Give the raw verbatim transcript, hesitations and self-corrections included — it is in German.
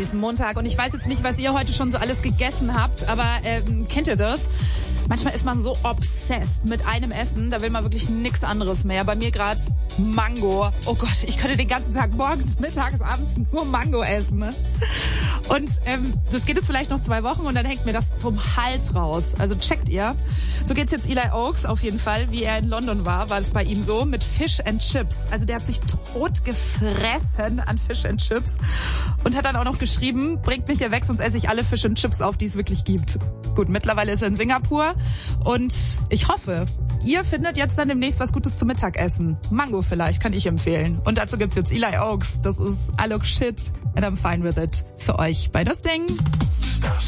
diesem Montag. Und ich weiß jetzt nicht, was ihr heute schon so alles gegessen habt, aber ähm, kennt ihr das? Manchmal ist man so obsessed mit einem Essen, da will man wirklich nichts anderes mehr. Bei mir gerade Mango. Oh Gott, ich könnte den ganzen Tag morgens, mittags, abends nur Mango essen. Ne? Und ähm, das geht jetzt vielleicht noch zwei Wochen und dann hängt mir das zum Hals raus. Also checkt ihr. So geht's jetzt Eli Oaks auf jeden Fall. Wie er in London war, war es bei ihm so mit Fish and Chips. Also der hat sich tot gefressen an Fish and Chips und hat dann auch noch geschrieben, bringt mich hier weg, sonst esse ich alle Fish and Chips auf, die es wirklich gibt. Gut, mittlerweile ist er in Singapur und ich hoffe, ihr findet jetzt dann demnächst was Gutes zum Mittagessen. Mango vielleicht, kann ich empfehlen. Und dazu gibt's jetzt Eli Oaks. Das ist I look shit and I'm fine with it. Für euch bei das Ding.